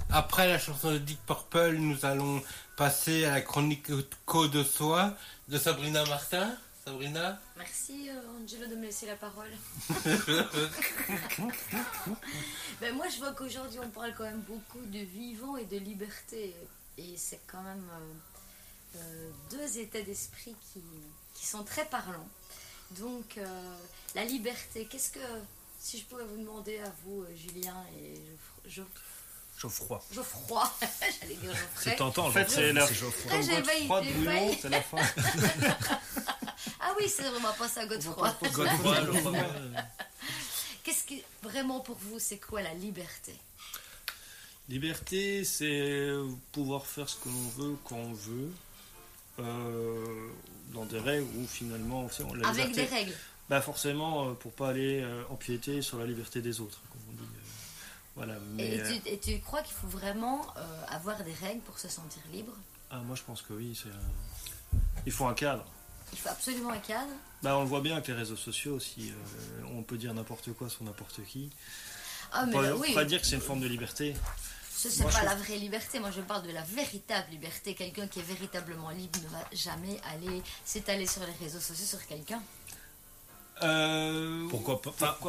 Après la chanson de Deep Purple, nous allons passer à la chronique Code de Soi de Sabrina Martin. Sabrina. Merci Angelo de me laisser la parole. Ben, moi je vois qu'aujourd'hui on parle quand même beaucoup de vivant et de liberté. Et c'est quand même deux états d'esprit qui sont très parlants. Donc la liberté, qu'est-ce que, si je pourrais vous demander à vous Julien et Geoffroy. J'allais dire Geoffrey. C'est tentant, en fait, c'est Geoffroy. Godefroy de Bouillon, c'est la fin. Ah oui, c'est vraiment pas ça, Godefroy. Qu'est-ce que, vraiment pour vous, c'est quoi la liberté? Liberté, c'est pouvoir faire ce que l'on veut, quand on veut, dans des règles où finalement... La avec liberté, des règles. Bah forcément, pour pas aller empiéter sur la liberté des autres, comme on dit. Voilà, mais, et tu crois qu'il faut vraiment avoir des règles pour se sentir libre? Moi je pense que oui, il faut un cadre. Il faut absolument un cadre. Bah, on le voit bien avec les réseaux sociaux aussi, on peut dire n'importe quoi sur n'importe qui. Ah, mais on peut pas dire que c'est une forme de liberté. C'est pas la vraie liberté, moi je parle de la véritable liberté. Quelqu'un qui est véritablement libre ne va jamais s'étaler sur les réseaux sociaux sur quelqu'un. Pourquoi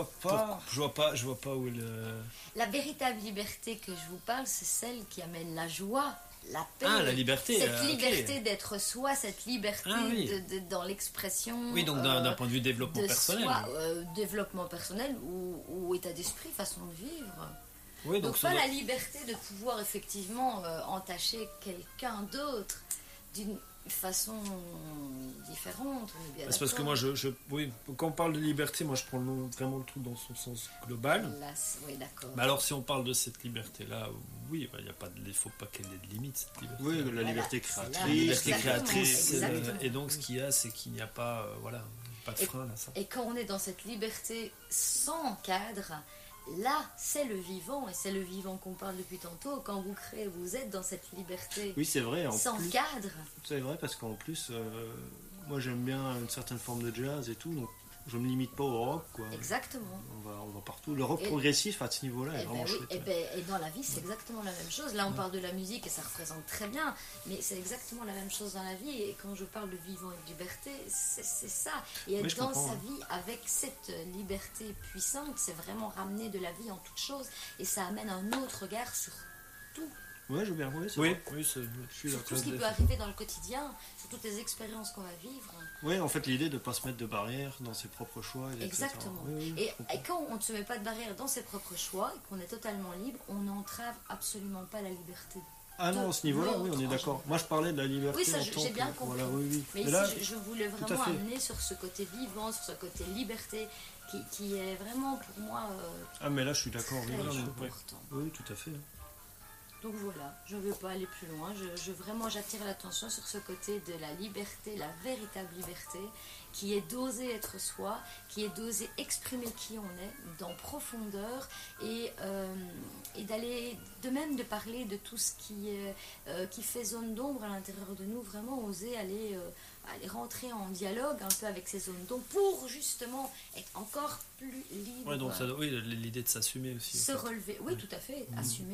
pas Je vois pas où La véritable liberté que je vous parle, c'est celle qui amène la joie, la paix. Ah, la liberté. Cette liberté d'être soi, cette liberté dans l'expression. Oui, donc d'un point de vue développement personnel. Développement personnel ou état d'esprit, façon de vivre. Oui, donc pas la liberté de pouvoir effectivement entacher quelqu'un d'autre d'une façon différente. C'est parce que moi, oui, quand on parle de liberté, moi je prends vraiment le truc dans son sens global. Là, oui, d'accord. Mais alors si on parle de cette liberté-là, oui, il ne faut pas qu'elle ait de limite, cette liberté. Oui, la liberté créatrice. Et donc ce qu'il y a, c'est qu'il n'y a pas, pas de frein à ça. Et quand on est dans cette liberté sans cadre, là, c'est le vivant, et c'est le vivant qu'on parle depuis tantôt. Quand vous créez, vous êtes dans cette liberté. Oui, c'est vrai. Sans cadre. C'est vrai, parce qu'en plus, moi j'aime bien une certaine forme de jazz et tout, donc je me limite pas au rock, quoi. Exactement. On va partout. Le rock progressif à ce niveau-là est vraiment chouette. Et dans la vie, c'est exactement la même chose. Là, on parle de la musique et ça représente très bien, mais c'est exactement la même chose dans la vie. Et quand je parle de vivant et de liberté, c'est ça. Et être dans sa vie avec cette liberté puissante, c'est vraiment ramener de la vie en toute chose. Et ça amène un autre regard sur tout. Ouais, je veux bien. Oui, sur tout ce qui peut arriver dans le quotidien, sur toutes les expériences qu'on va vivre. Oui, en fait, l'idée de ne pas se mettre de barrières dans ses propres choix. Exactement. Et quand on ne se met pas de barrières dans ses propres choix et qu'on est totalement libre, on n'entrave absolument pas la liberté. Ah non, à ce niveau-là, oui, on est d'accord. Moi, je parlais de la liberté. Oui, ça, j'ai bien compris. Voilà, oui. Mais ici, je voulais vraiment amener sur ce côté vivant, sur ce côté liberté, qui est vraiment pour moi. Mais là, je suis d'accord. Important. Oui, tout à fait. Donc voilà, je ne veux pas aller plus loin, j'attire l'attention sur ce côté de la liberté, la véritable liberté, qui est d'oser être soi, qui est d'oser exprimer qui on est dans profondeur et d'aller, de parler de tout ce qui fait zone d'ombre à l'intérieur de nous, vraiment oser aller rentrer en dialogue un peu avec ces zones d'ombre pour justement être encore plus libre. Ouais, donc l'idée de s'assumer aussi. Se relever, oui, tout à fait,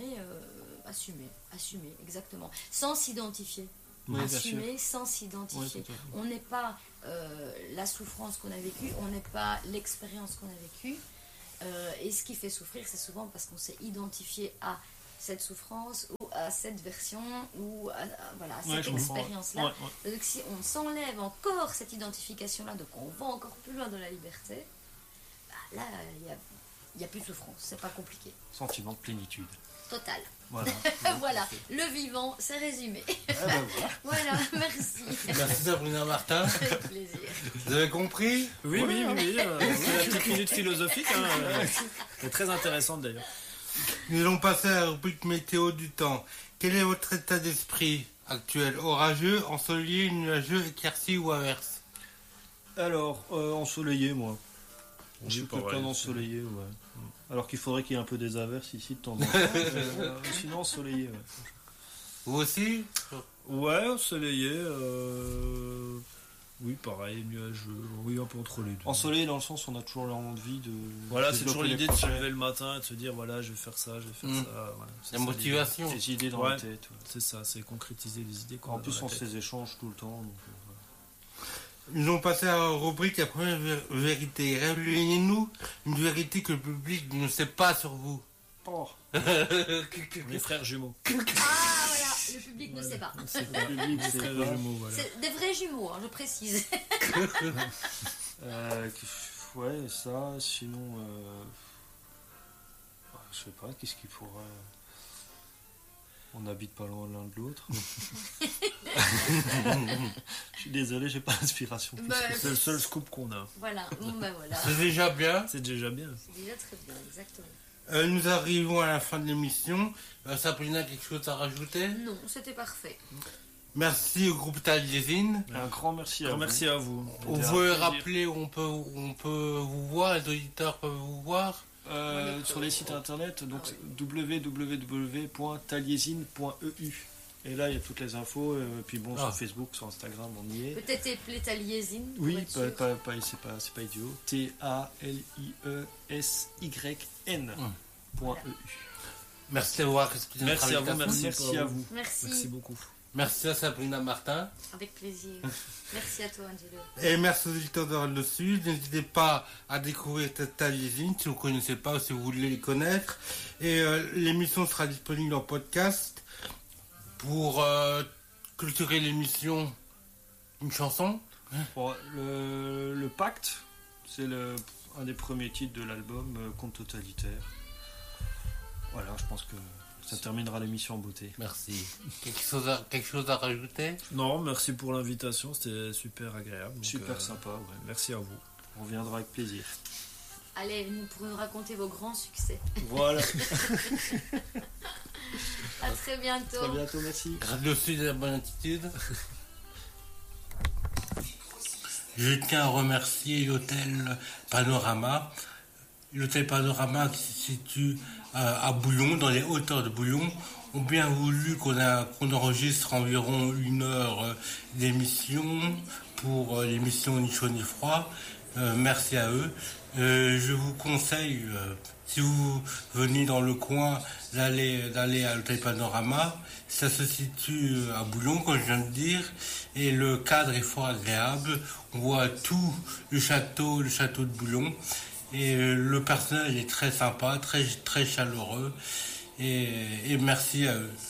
assumer, exactement, sans s'identifier. Assumer sans s'identifier. On n'est pas la souffrance qu'on a vécue, on n'est pas l'expérience qu'on a vécue. Et ce qui fait souffrir, c'est souvent parce qu'on s'est identifié à cette souffrance ou à cette version ou à cette expérience-là. Donc si on s'enlève encore cette identification-là, donc on va encore plus loin dans la liberté, là, il n'y a plus de souffrance, c'est pas compliqué. Sentiment de plénitude. Total. Voilà, le vivant, c'est résumé. Voilà, merci. Merci Sabrina Martin. Avec plaisir. Vous avez compris? Oui. C'est la petite minute philosophique. C'est très intéressante d'ailleurs. Nous allons passer à la rubrique météo du temps. Quel est votre état d'esprit actuel? Orageux, ensoleillé, nuageux, éclairci ou inverse? Alors, ensoleillé, moi. Je suis quelqu'un d'ensoleillé, Alors qu'il faudrait qu'il y ait un peu des averses ici de temps en temps. Sinon, ensoleillé, Vous aussi? Ouais, ensoleillé. Oui, pareil, nuageux, oui, un peu entre les deux. Ensoleillé dans le sens où on a toujours l'envie de... Voilà, c'est toujours l'idée de se lever le matin et de se dire, voilà, je vais faire ça, je vais faire ça. Voilà, la motivation. Des idées dans la tête. C'est ça, c'est concrétiser les idées. En plus, on fait des échanges tout le temps. Donc, Nous allons passer à la rubrique la première vérité. Révélez-nous une vérité que le public ne sait pas sur vous. Oh. Les frères jumeaux. Ah voilà, le public ne sait pas. C'est des vrais jumeaux, je précise. Ouais, ça, sinon... je sais pas, qu'est-ce qu'il pourrait... On n'habite pas loin l'un de l'autre. Je suis désolé, j'ai pas l'inspiration. C'est le seul scoop qu'on a. Voilà, voilà. C'est déjà bien. C'est déjà bien. C'est déjà très bien, exactement. Nous arrivons à la fin de l'émission. Sabrina, quelque chose à rajouter? Non, c'était parfait. Merci au groupe Taliesin. Un grand merci à vous. Merci à vous. On veut rappeler où on peut vous voir, les auditeurs peuvent vous voir. Sur les sites internet, donc www.taliesin.eu. Et là, il y a toutes les infos. Puis bon, sur Facebook, sur Instagram, on y est. Peut-être appeler Taliesin. Oui, c'est pas idiot. TALIESYN.eu. Merci d'avoir expliqué notre invitation. Merci à vous. Merci beaucoup. Merci à Sabrina Martin. Avec plaisir. Merci à toi, Angelo. Et merci aux auditeurs de Radio Sud. N'hésitez pas à découvrir Taliesin si vous ne connaissez pas ou si vous voulez les connaître. Et l'émission sera disponible en podcast. Pour clôturer l'émission, une chanson. Bon, le Pacte, c'est un des premiers titres de l'album Conte totalitaire. Voilà, je pense que ça terminera l'émission en beauté. Merci. Quelque chose à rajouter? Non, merci pour l'invitation, c'était super agréable. Donc, super sympa, ouais. Merci à vous. On reviendra avec plaisir. Allez, pour nous raconter vos grands succès. Voilà. À très bientôt. À très bientôt, merci. Radio Sud et la bonne attitude. Je tiens à remercier l'hôtel Panorama. L'hôtel Panorama qui se situe à Bouillon, dans les hauteurs de Bouillon, ont bien voulu qu'on enregistre environ 1 heure d'émission pour l'émission Ni chaud ni froid. Merci à eux. Je vous conseille, si vous venez dans le coin, d'aller à l'hôtel Panorama. Ça se situe à Bouillon, comme je viens de dire, et le cadre est fort agréable. On voit tout le château de Bouillon, et le personnel est très sympa, très, très chaleureux, et merci à eux.